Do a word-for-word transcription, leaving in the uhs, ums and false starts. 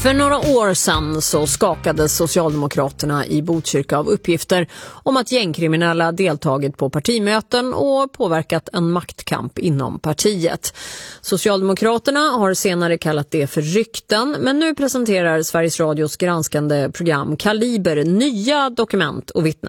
För några år sedan så skakades Socialdemokraterna i Botkyrka av uppgifter om att gängkriminella deltagit på partimöten och påverkat en maktkamp inom partiet. Socialdemokraterna har senare kallat det för rykten, men nu presenterar Sveriges Radios granskande program Kaliber nya dokument och vittnesmål.